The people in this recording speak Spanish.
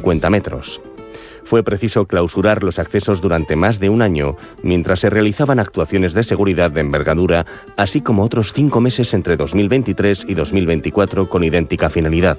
50 metros. Fue preciso clausurar los accesos durante más de un año, mientras se realizaban actuaciones de seguridad de envergadura, así como otros 5 meses entre 2023 y 2024 con idéntica finalidad.